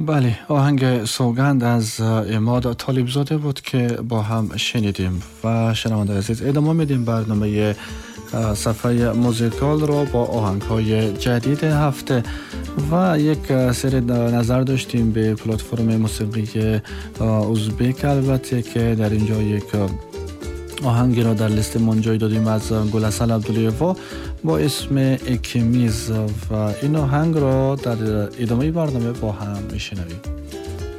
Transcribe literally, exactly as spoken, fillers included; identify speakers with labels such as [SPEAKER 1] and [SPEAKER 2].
[SPEAKER 1] بله، آهنگ سوگند از اماد طالبزاده بود که با هم شنیدیم و شنونده عزیز ادامه میدیم برنامه صفحه موزیکال رو با آهنگ های جدید هفته و یک سری نظر داشتیم به پلتفرم موسیقی ازبک، البته که در اینجا یک آهنگی را در لیست من جای دادیم از گلحسن عبدالایوا با اسم اکمیز و این آهنگ را در ادامه برنامه با هم میشنویم.